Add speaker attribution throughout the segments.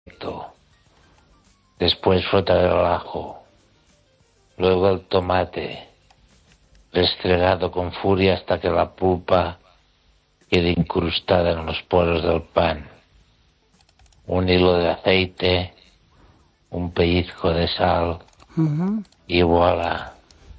Speaker 1: Después frotar el ajo, luego el tomate, restregado con furia hasta que la pulpa quede incrustada en los poros del pan. Un hilo de aceite, un pellizco de sal y voilà.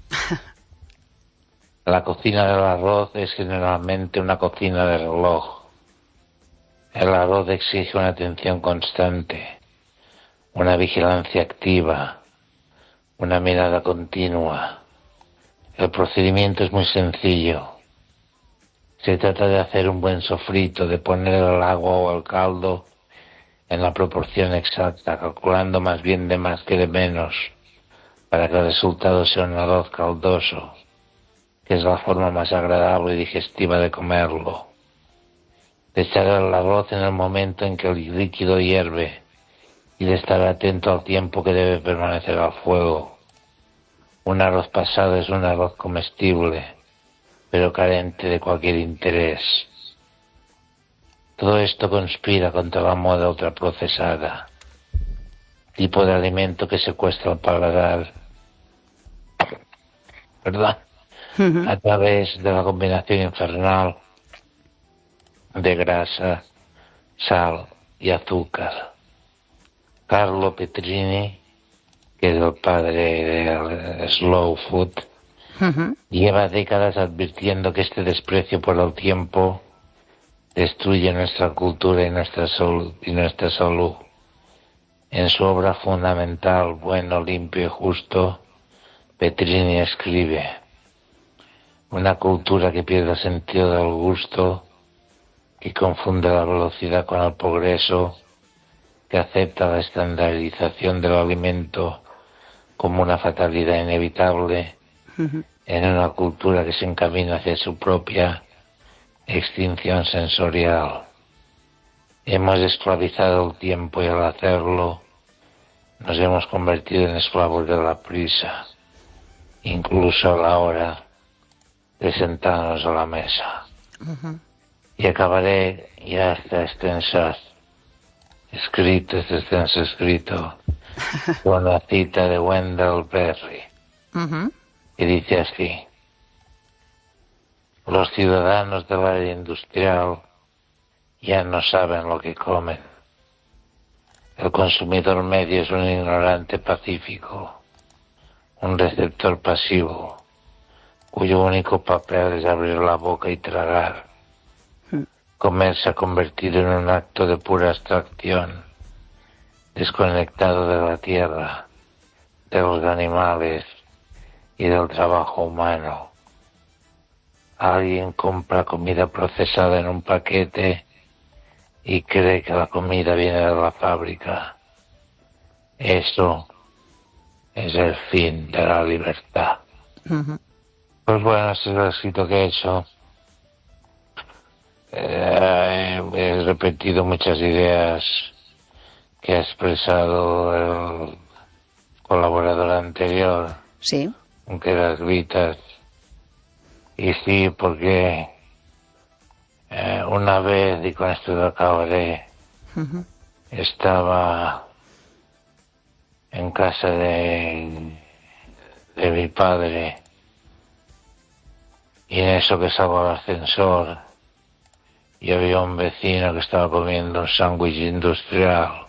Speaker 1: La cocina del arroz es generalmente una cocina de reloj. El arroz exige una atención constante, una vigilancia activa, una mirada continua. El procedimiento es muy sencillo. Se trata de hacer un buen sofrito, de poner el agua o el caldo en la proporción exacta, calculando más bien de más que de menos, para que el resultado sea un arroz caldoso, que es la forma más agradable y digestiva de comerlo. De echar el arroz en el momento en que el líquido hierve y de estar atento al tiempo que debe permanecer al fuego. Un arroz pasado es un arroz comestible, pero carente de cualquier interés. Todo esto conspira contra la moda ultraprocesada, tipo de alimento que secuestra el paladar, ¿verdad? A través de la combinación infernal de grasa, sal y azúcar. Carlo Petrini, que es el padre del slow food, lleva décadas advirtiendo que este desprecio por el tiempo destruye nuestra cultura y nuestra salud. En su obra fundamental, Bueno, limpio y justo, Petrini escribe: una cultura que pierde el sentido del gusto, que confunde la velocidad con el progreso, que acepta la estandarización del alimento como una fatalidad inevitable, en una cultura que se encamina hacia su propia extinción sensorial. Hemos esclavizado el tiempo y al hacerlo nos hemos convertido en esclavos de la prisa, incluso a la hora de sentarnos a la mesa. Y acabaré ya este extenso escrito con la cita de Wendell Berry, que dice así: los ciudadanos del área industrial ya no saben lo que comen. El consumidor medio es un ignorante pacífico, un receptor pasivo, cuyo único papel es abrir la boca y tragar. Comer se ha convertido en un acto de pura abstracción, desconectado de la tierra, de los animales y del trabajo humano. Alguien compra comida procesada en un paquete y cree que la comida viene de la fábrica. Eso es el fin de la libertad. Pues bueno, este es el escrito que he hecho. He repetido muchas ideas que ha expresado el colaborador anterior,
Speaker 2: Sí.
Speaker 1: aunque las gritas. Y sí, porque una vez, y con esto lo acabaré, estaba en casa de mi padre, y en eso que salgo al ascensor, y había un vecino que estaba comiendo un sándwich industrial,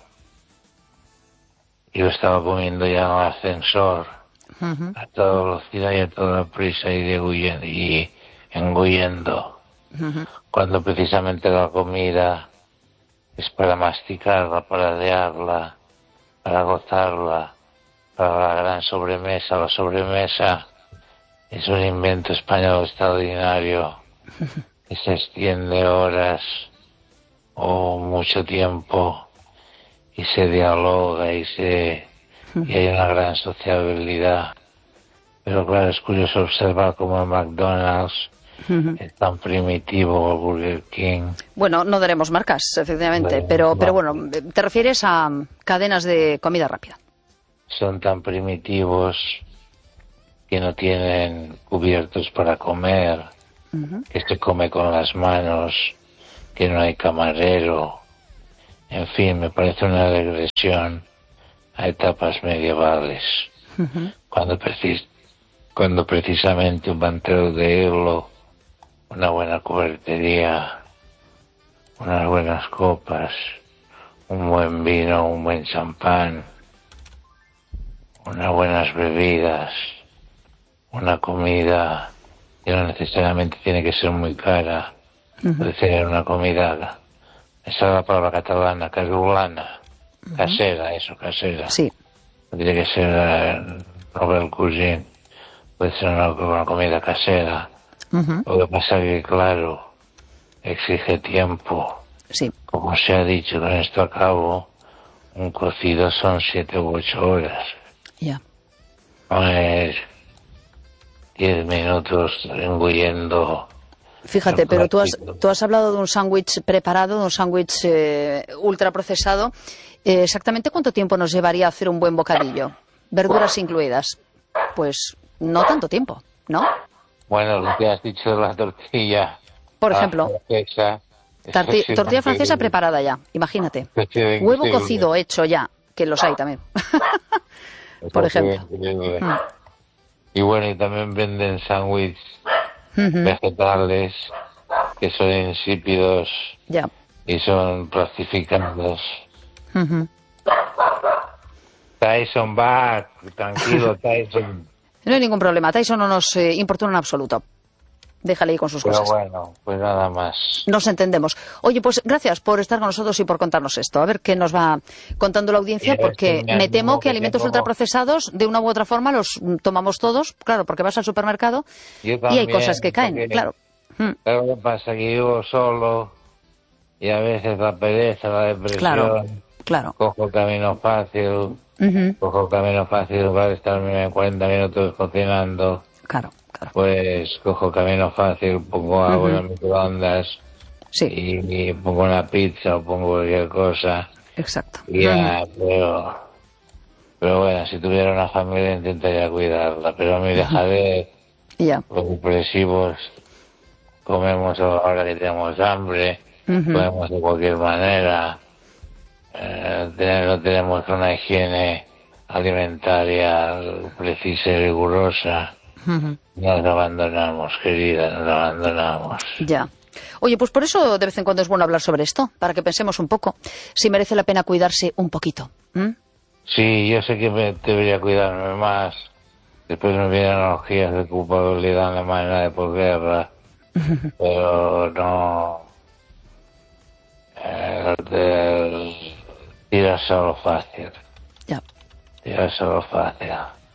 Speaker 1: y lo estaba comiendo ya en el ascensor, a toda velocidad y a toda prisa, y engullendo, cuando precisamente la comida es para masticarla, para ladearla, para gozarla, para la gran sobremesa. La sobremesa es un invento español extraordinario que se extiende horas o mucho tiempo y se dialoga y hay una gran sociabilidad. Pero claro, es curioso observar cómo el McDonald's es tan primitivo, el Burger King.
Speaker 2: Bueno, no daremos marcas, efectivamente, pero bueno, te refieres a cadenas de comida rápida.
Speaker 1: Son tan primitivos que no tienen cubiertos para comer, que se come con las manos, que no hay camarero. En fin, me parece una regresión a etapas medievales, cuando precisamente un mantero de hilo, una buena cubertería, unas buenas copas, un buen vino, un buen champán, unas buenas bebidas, una comida que no necesariamente tiene que ser muy cara, puede ser una comida, esa es la palabra catalana, casolana, casera, casera.
Speaker 2: Sí.
Speaker 1: No tiene que ser Nobel Cuisine, puede ser una comida casera. Lo que pasa que, claro, exige tiempo.
Speaker 2: Sí.
Speaker 1: Como se ha dicho, con esto acabo, un cocido son 7 u 8 horas.
Speaker 2: Ya.
Speaker 1: No es 10 minutos engullendo.
Speaker 2: Fíjate, pero tú has hablado de un sándwich preparado, de un sándwich ultraprocesado. ¿Exactamente cuánto tiempo nos llevaría a hacer un buen bocadillo? Verduras incluidas. Pues no tanto tiempo, ¿no?
Speaker 1: Bueno, lo que has dicho de la tortilla.
Speaker 2: Por ejemplo, tortilla francesa preparada ya, imagínate. Huevo cocido hecho ya, que los hay también. Por ejemplo.
Speaker 1: Y bueno, y también venden sándwiches vegetales que son insípidos y son plastificados. Tyson va, tranquilo, Tyson.
Speaker 2: No hay ningún problema, Tyson no nos importuna en absoluto. Déjale ahí con sus cosas.
Speaker 1: Bueno, pues nada más.
Speaker 2: Nos entendemos. Oye, pues gracias por estar con nosotros y por contarnos esto. A ver qué nos va contando la audiencia, porque me temo que alimentos ultraprocesados, de una u otra forma, los tomamos todos, claro, porque vas al supermercado y hay cosas que caen, claro.
Speaker 1: Lo que pasa es que vivo solo y a veces la pereza, la depresión.
Speaker 2: Claro.
Speaker 1: Cojo camino fácil, para estarme 40 minutos cocinando.
Speaker 2: Claro.
Speaker 1: Pues cojo camino fácil, pongo agua en microondas y pongo una pizza o pongo cualquier cosa.
Speaker 2: Exacto.
Speaker 1: Y ya, pero bueno, si tuviera una familia intentaría cuidarla, pero a mí dejaré los depresivos, comemos ahora que tenemos hambre, comemos de cualquier manera, no tenemos una higiene alimentaria precisa y rigurosa. Nos abandonamos, querida, nos abandonamos.
Speaker 2: Ya. Oye, pues por eso de vez en cuando es bueno hablar sobre esto, para que pensemos un poco si merece la pena cuidarse un poquito.
Speaker 1: Sí, yo sé que debería cuidarme más. Después me vienen analogías de culpabilidad en la manera de posguerra, pero no. Tirarse a lo fácil.
Speaker 2: Ya.
Speaker 1: Tirarse a lo fácil.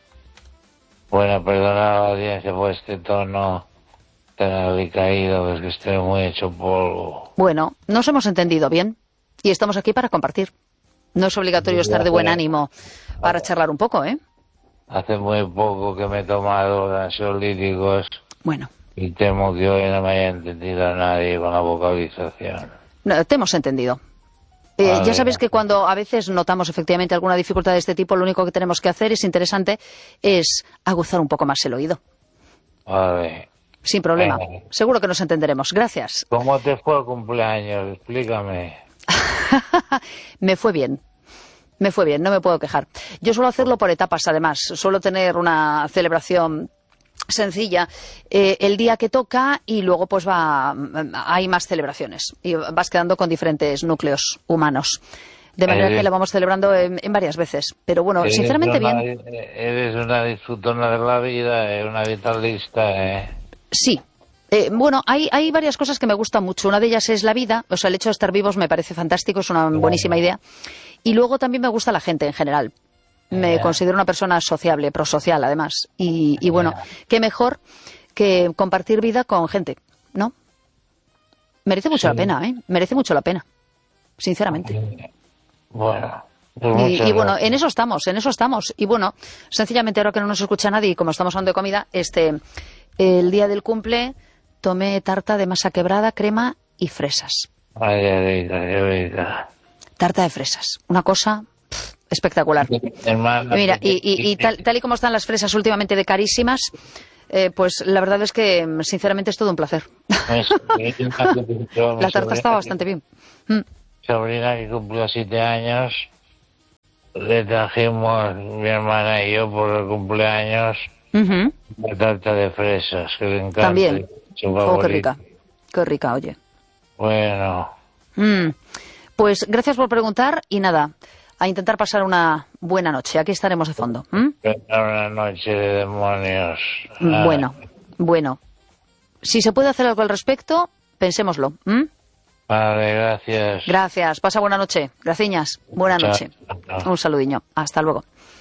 Speaker 1: Bueno, perdona a la audiencia por este tono tan alicaído, es que estoy muy hecho polvo.
Speaker 2: Bueno, nos hemos entendido bien y estamos aquí para compartir. No es obligatorio estar de buen ánimo para charlar un poco, ¿eh?
Speaker 1: Hace muy poco que me he tomado ansiolíticos.
Speaker 2: Bueno.
Speaker 1: Y temo que hoy no me haya entendido a nadie con la vocalización.
Speaker 2: No, te hemos entendido. Ya sabes que cuando a veces notamos efectivamente alguna dificultad de este tipo, lo único que tenemos que hacer, es interesante, es aguzar un poco más el oído.
Speaker 1: Vale.
Speaker 2: Sin problema. Seguro que nos entenderemos. Gracias.
Speaker 1: ¿Cómo te fue el cumpleaños? Explícame.
Speaker 2: Me fue bien, no me puedo quejar. Yo suelo hacerlo por etapas, además. Suelo tener una celebración sencilla el día que toca y luego pues hay más celebraciones y vas quedando con diferentes núcleos humanos. De manera que la vamos celebrando en varias veces. Pero bueno, sinceramente bien.
Speaker 1: Eres una disfrutona de la vida, una vitalista,
Speaker 2: Sí. Bueno, hay varias cosas que me gustan mucho. Una de ellas es la vida, o sea, el hecho de estar vivos me parece fantástico, es una buenísima idea. Y luego también me gusta la gente en general. Me considero una persona sociable, prosocial además. Y bueno, qué mejor que compartir vida con gente, ¿no? Merece mucho la pena, Merece mucho la pena, sinceramente.
Speaker 1: Bueno.
Speaker 2: Y bueno, en eso estamos. Y bueno, sencillamente ahora que no nos escucha nadie y como estamos hablando de comida, el día del cumple tomé tarta de masa quebrada, crema y fresas.
Speaker 1: Ay,
Speaker 2: Tarta de fresas, una cosa espectacular. Mira, y tal y como están las fresas últimamente de carísimas, pues la verdad es que sinceramente es todo un placer. La tarta estaba bastante bien.
Speaker 1: sobrina que cumplió 7 años, le trajimos, mi hermana y yo, por el cumpleaños,
Speaker 2: Ujú.
Speaker 1: una tarta de fresas, que le encanta.
Speaker 2: También.
Speaker 1: Su
Speaker 2: Oh, qué
Speaker 1: favorita.
Speaker 2: rica. Qué rica, oye.
Speaker 1: Bueno,
Speaker 2: Mm. Pues gracias por preguntar y nada, a intentar pasar una buena noche. Aquí estaremos de fondo.
Speaker 1: una noche de demonios.
Speaker 2: Bueno. Si se puede hacer algo al respecto, pensémoslo.
Speaker 1: Vale, gracias.
Speaker 2: Gracias. Pasa buena noche. Graciñas. Buena
Speaker 1: Chao.
Speaker 2: noche. Un saludiño. Hasta luego.